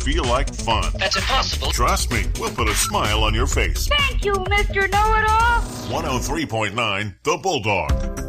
feel like fun. That's impossible. Trust me, we'll put a smile on your face. Thank you, Mr. Know-It-All. 103.9 The Bulldog.